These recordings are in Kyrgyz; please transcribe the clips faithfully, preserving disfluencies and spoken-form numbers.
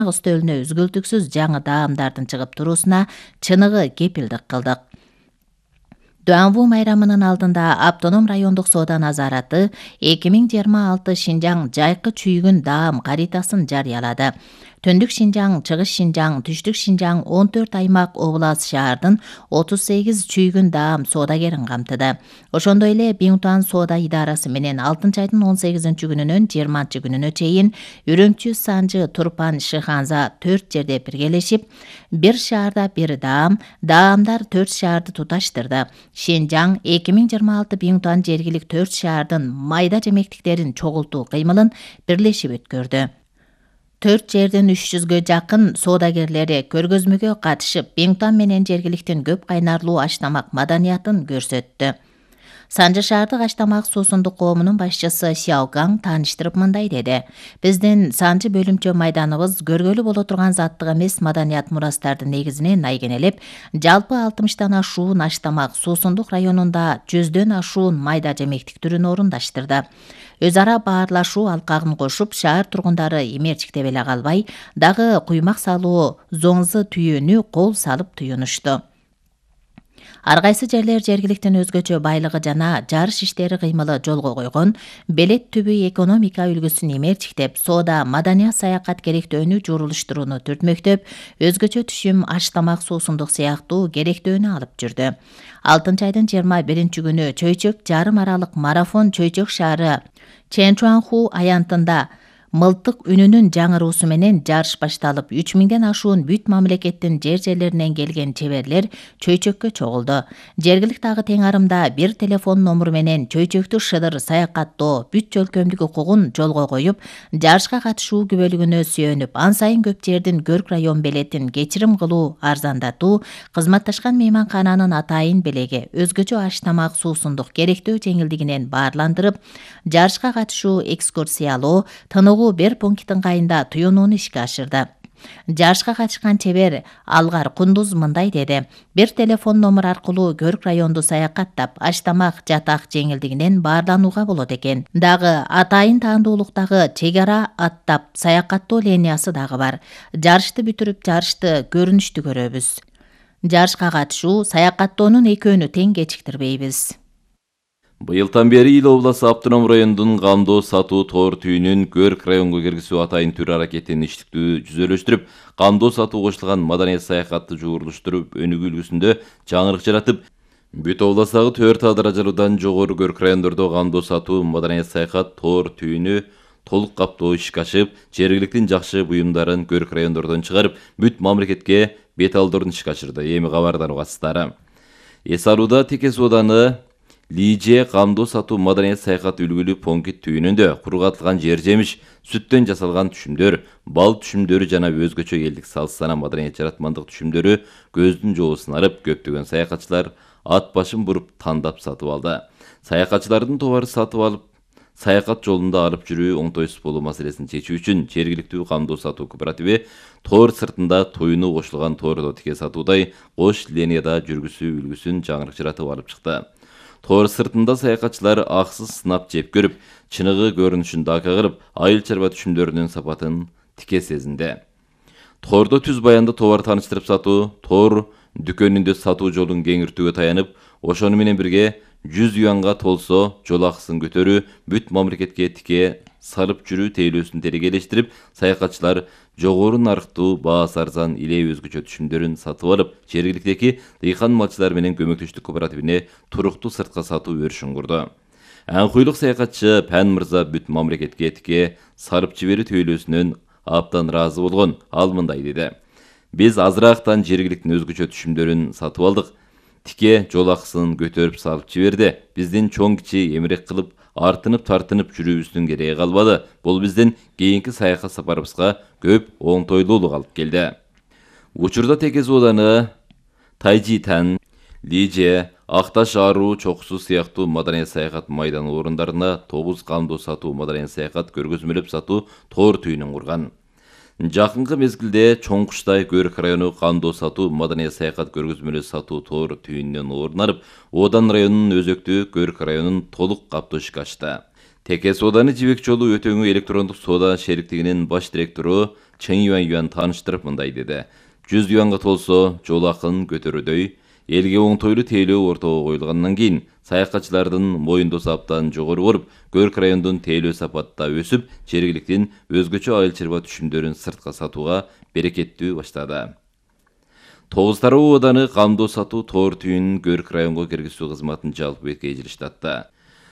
үстөлүнө үзгүлтүксүз жаңы даамдардын чыгып туруусуна чыныгы кепилдик кылдык. Дуанву майрамынын алдында автоном райондук соода назараты эки миң жыйырма алты Шинжаң жайкы чүйгүн даам каритасын жарыялады. Төндүк Шинжаң, Чыгыш Шинжаң, Түштүк Шинжаң он төрт аймак облас шаардын отуз сегиз чүйгүн даам соодагерин камтыды. Ошондой эле Биңтуан соода идарасы менен алтынчы айдын он сегизинчи күнүнөн жыйырманчы күнүнө чейин Үрөмчү, Санжы, Турпан, Шыханза төрт жерде биргелешип, бир шаарда бир даам, даамдар төрт шаарды туташтырды. Шинжаң эки миң жыйырма алты Биңтуан жергилик төрт шаардын майда жемектиктерин чогултуу кыймылын бирлешип өткөрдү. төрт жердин үч жүзгө жакын соодагерлери көргөзмөгө катышып, Биңтуан менен жергиликтин көп кайнарлуу аштамак маданиятын көрсөттү. Санжы шаардык аштамак суусундук коомунун башчысы Сяогаң тааныштырып мындай деди: Биздин Санжы бөлүмчө майданыбыз көргөлү боло турган заттык эмес маданият мурастардын негизине найгенелеп, жалпы алтымыштан ашуун аштамак суусундук районунда жүздөн ашуун майда жемектик түрүн орундаштырды. Өз ара баарлашуу алкагын кошуп, шаар тургундары эмерчиктеп эле калбай, дагы куймак салуу зоңзы түйүүнү кол салып туюнушту. Ар кайсы жерлер жергиликтин өзгөчө байлыгы жана жарыш иштери кыймылы жолго койгон, белет түбү экономика үлгүсүн эмерчиктеп, соода, маданият, саякат керектөөнү журулуштурууну түртмөктөп, өзгөчө түшүм, аштамак суусундук сыяктуу керектөөнү алып жүрдү. алтынчы айдын жыйырма биринчи күнү Чөйчөк жарым аралык марафон Чөйчөк шаары Чэнчуанху аянтында мылтык үнүнүн жаңыруусу менен жарыш башталып, үч миңден ашуун бүт мамлекеттин жер жерлеринен келген чеберлер Чөйчөккө чогулду. Жергилик дагы тең арымда бир телефон номуру менен Чөйчөктү шыдыр саякаттоо бүт жөлкөмдүк укугун жолго коюп, жарышка катышуу күбөлүгүнө сүйөнүп, ан сайын көп жердин көрк район белетин кечирим кылуу, арзандатуу, кызматташкан мейманкананын атайын белеги, өзгөчө аштамак суусундук керектөө жеңилдигинен баарландырып, жарышка катышуу, экскурсиялоо, тыныгуу бер пункттин кайында туюнууну ишке ашырды. Жарышка катышкан чебер Алгар Кундуз мындай деди: бир телефон номер аркылуу көрк районду саякаттап, аштамак, жатак жеңилдигинен баарланууга болот экен. Дагы атайын таандуулуктагы чек ара аттап саякаттоо линиясы дагы бар. Жарышты бүтүрүп, жарышты көрүнүштү көрөбүз. Жарышка катышуу, саякаттоонун экөөнү тең кечиктирбейбиз. Быйылдан бери Ил обласы автоном райондун камдоо сатуу тоор түйүнүн көрк районго киргизүү атайын түр аракетин иштиктүү жүзөлөштүрүп, камдоо сатуу кошулган маданият саякатты жуурулуштуруп, өнүгүү үлгүсүндө жаңырык жаратып, бүт областагы төрт даражалуудан жогору көрк райондордо камдоо сатуу маданият саякат тоор түйүнү толук каптоо ишке ашып, жергиликтин жакшы буюмдарын көрк райондордон чыгарып, бүт мамлекетке бет алдырууну ишке ашырды. Эми кабардар угасыздар. Эс алууда Текес ооданы Лиже камдоо сатуу маданият саякат үлгүлүү пункт түйүнүндө кургатылган жер жемиш, сүттөн жасалган түшүмдөр, бал түшүмдөрү жана өзгөчө элдик салт сана маданият жаратмандык түшүмдөрү көздүн жоосун арып, көптөгөн саякатчылар ат башын буруп тандап сатып алды. Саякатчылардын тобары сатып алып, саякат жолунда алып жүрүү оңтойсуз болуу маселесин чечүү үчүн жергиликтүү камдоо сатуу кооперативи тоор сыртында туюну кошулган тоордо тике сатуудай кош линияда жүргүзүү үлгүсүн жаңырык жаратып алып чыкты. Тоор сыртында саякатчылар аксыз сынап жеп көрүп, чыныгы көрүнүшүн дака кылып, айыл чарба түшүмдөрүнүн сапатын тике сезинди. Тоордо түз баянды товар тааныштырып сатуу, тоор дүкөнүндө сатуу жолун кеңиртүүгө таянып, ошону менен бирге жүз юанга толсо жол акысын көтөрүү, бүт мамлекетке тике салып жүрүү тейлөөсүн терегелештирип, саякатчылар жогору нарыктуу, баасы арзан иле өзгөчө түшүмдөрүн сатып алып, жергиликтеги дыйкан малчылар менен көмөктөштүк кооперативине туруктуу сыртка сатуу өрүшүн курду. Аңкуйлук саякатчы Пән мырза бүт мамлекетке тике сарып жиберүү тейлөөсүнөн абдан ыраазы болгон. Ал мындай деди: Биз азыраактан жергиликтин өзгөчө түшүмдөрүн сатып алдык. Тике жол акысын көтөрүп салып жиберди. Биздин чоң кичи эмерек кылып, артынып тартынып жүрүүбүздүн кереги калбады. Бул биздин кийинки саякат сапарыбызга көп оңтойлуулук алып келди. Учурда Текес ооданы Тайжитан, Лиже, Акташ Аруу чокусу сыяктуу маданият саякат майдан орундарына тогуз камдоо сатуу маданият саякат көргөзмөлөп сатуу тоор түйүнүн курган. Жакынкы мезгилде Чоңкуштай көрк району камдоо сатуу маданият саякат көргөзмөлөп сатуу тоор түйүнүнөн орун алып, Одан районунун өзөктүү көрк районун толук каптоо ишке ашты. Теке сооданы жибек жолу өтөңү электрондук соода шериктигинин баш директору Чен Юан Юан тааныштырып мындай деди. жүз юанга толсо жол акын көтөрүүдөй, элге оңтойлуу тейлөө ортого коюлгандан кийин саякатчылардын моюндосу абдан жогору болуп, Көрк райондун тейлөө сапатта өсүп, жергиликтин өзгөчө айыл чарба түшүмдөрүн сыртка сатууга берекеттүү баштады. Тогуз тароо ооданы камдоо сатуу тоор түйүнүн Көрк районго киргизүү кызматын жалпы бетке эжилиштатты.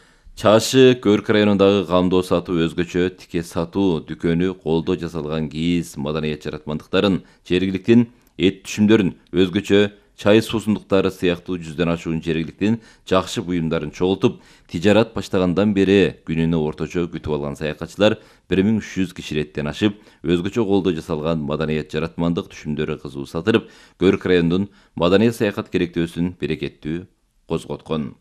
Чашы Көрк районундагы камдоо сатуу өзгөчө тике сатуу дүкөнү колдо жасалган кийиз маданият жаратмандыктарын, жергиликтин эт түшүмдөрүн, өзгөчө чай суусундуктары сыяктуу жүздөн ашуун жергиликтин жакшы буюмдарын чогултуп, тижарат баштагандан бери күнүнө орточо күтүп алган саякатчылар бир миң үч жүз кишилеттен ашып, өзгөчө колдо жасалган маданият жаратмандык түшүмдөрү кызуу сатырып, Көрк районунун маданият саякат керектөөсүн берекеттүү козготкон.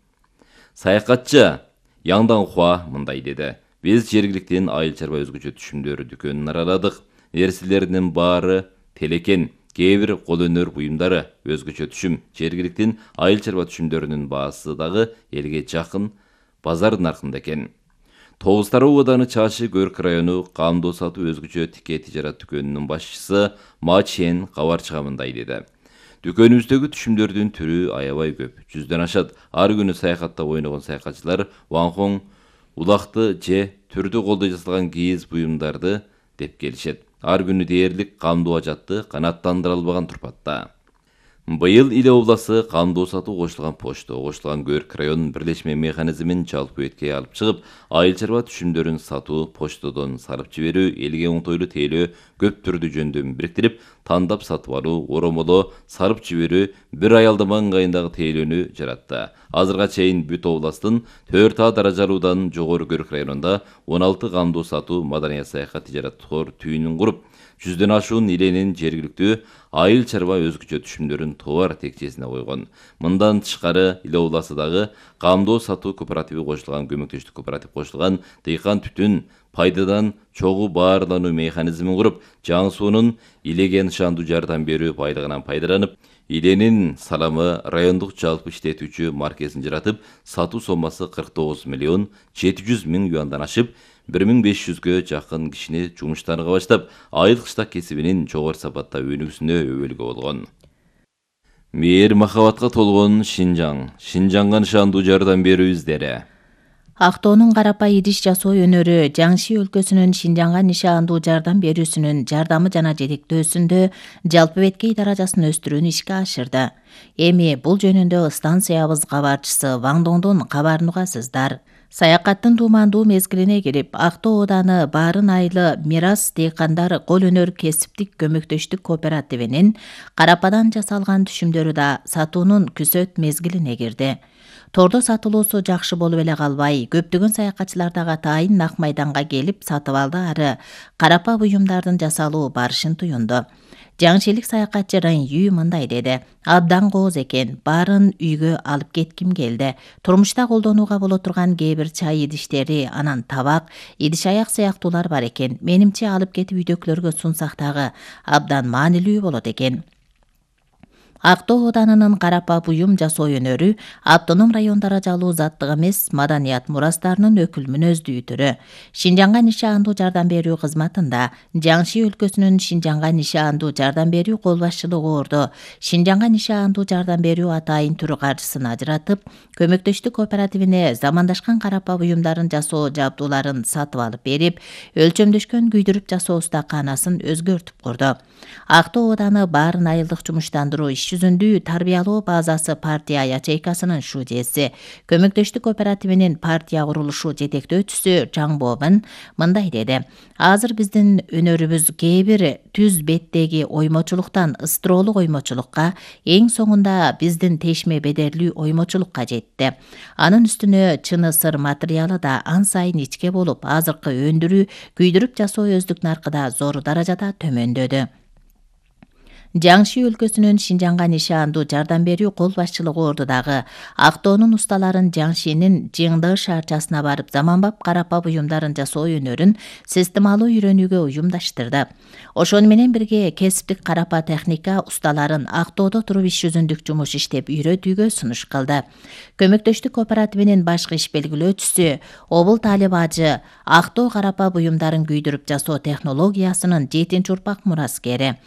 Саякатчы Яңдан Хуа мындай деди. Биз жергиликтин айыл чарба өзгөчө түшүмдөрү дүкөнүн араладык. Нерселердин баары телекен, кээ бир кол өнөр буюмдары, өзгөчө түшүм, жергиликтин айыл чарба түшүмдөрүнүн баасы дагы элге жакын базар наркында экен. Тогуз тароо ооданы Чашы Көрк району камдоо сатуу өзгөчө тике тижарат дүкөнүнүн башчысы Ма Чен кабарчыга мындай деди. Дүкөнүбүздөгү түшүмдөрдүн түрү аябай көп, жүздөн ашат. Ар күнү саякатта ойногон саякатчылар ванхон, улакты же түрдүү колдо жасалган кийиз буюмдарды деп келишет. Ар күнү дээрлик камдоо ажатты канааттандыра албаган турпатта. Быйыл Иле обласы камдоо сатуу кошулган почто, кошулган Көрк районунун бирлешме механизмин жалпы бетке алып чыгып, айыл чарба түшүмдөрүн сатуу, почтодон сарып жиберүү, элге оңтойлуу тейлөө көп түрдүү жөндөмүн бириктирип, тандап сатып алуу, оромолоо, сарып жиберүү, бир аялдама ыңгайындагы тейлөөнү жаратты. Азырга чейин бүт областын төрт А даражалуудан жогору Көрк районунда он алты камдоо сатуу маданият саякат тижарат тоор түйүнүн куруп, жүздөн ашуун иленин жергиликтүү айыл чарба өзгөчө түшүмдөрүн товар текчесине койгон. Мындан тышкары Иле обласындагы камдоо сатуу кооперативи кошулган, көмөктөштүк кооператив кошулган, дыйкан түтүн пайдадан чогуу баарлануу механизмин куруп, жаңы суунун Илеге нышандуу жардам берүү байлыгынан пайдаланып, иленин саламы райондук жалпы иштетүүчү маркесин жаратып, сатуу сомасы кырк тогуз миллион жети жүз миң юандан ашып, бир миң беш жүзгө жакын кишини жумуштарга баштап, айыл кыштак кесибинин жогору сапатта өнүүсүнө өбөлгө болгон. Мээр махабатка толгон Шинжаң, Шинжаңга нышандуу жардам берүү издери. Актоонун карапа идиш жасоо өнөрү Жаңши өлкөсүнүн Шинжаңга нишандуу жардам берүүсүнүн жардамы жана жетектөөсүндө жалпы беткей даражасын өстүрүүнү ишке ашырды. Эми бул жөнүндө станциябыз кабарчысы Ваңдоңдон кабарын угасыздар. Саякаттын туумандуу мезгилине кирип, Актоо ооданы Баарын айылы Мирас дыйкандар кол өнөр кесиптик көмөктөштүк кооперативинин карападан жасалган түшүмдөрү да сатуунун күзөт мезгилине кирди. Тордо сатылуусу жакшы болуп эле калбай, көптөгөн саякатчылар атайын Нак майданга келип сатып алды, ары карапа буюмдардын жасалуу барышын туюнду. Жаңшилик саякатчы Райн Ю мындай деди. Абдан кооз экен, баарын үйгө алып кетким келди. Турмушта колдонууга боло турган кээ бир чай идиштери, анан табак, идиш аяк сыяктуулар бар экен. Менимче алып кетип үйдөгүлөргө сунсак дагы абдан маанилүү болот экен. Актоо оданынын карапа буюм жасоо өнөрү автоном район даражалуу заттык эмес маданият мурастарынын өкүл мүнөздүү түрү. Шинжаңга нишандуу жардам берүү кызматында Жаңши өлкөсүнүн Шинжаңга нишандуу жардам берүү кол башчылыгы ордо Шинжаңга нишандуу жардам берүү атайын түрү каржысын ажыратып, көмөктөштүк кооперативине замандашкан карапа буюмдарын жасоо жабдууларын сатып алып берип, өлчөмдөшкөн күйдүрүп жасоо устаканасын өзгөртүп курду. Актоо ооданы Баарын айылдык жумуштандыруу иш жүзүндүү тарбиялоо базасы партия ячейкасынын шужеси, көмөктөштүк кооперативинин партия курулушу жетектөөчүсү Жаңбобун мындай деди. Азыр биздин өнөрүбүз кээ бир түз беттеги оймочулуктан ыстыроолук оймочулукка, эң соңунда биздин тешме бедерлүү оймочулукка жетти. Анын үстүнө чыны сыр материалы да ан сайын ичке болуп, азыркы өндүрүү, күйдүрүп жасоо өздүк наркыда зор даражада төмөндөдү. Жаңши өлкөсүнүн Шинжаңга нишандуу жардам берүү кол башчылыгы ордудагы Актоонун усталарын Жаңшинин Жыңды шаарчасына барып заманбап карапа буюмдарын жасоо өнөрүн системалуу үйрөнүүгө уюмдаштырды. Ошону менен бирге кесиптик карапа техника усталарын Актоодо туруп иш жүзүндүк жумуш иштеп үйрөтүүгө сунуш кылды. Көмөктөштүк кооперативинин башкы иш белгилөөчүсү Обул Талип ажы Актоо карапа буюмдарын күйдүрүп жасоо технологиясынын жетинчи урпак мураскери.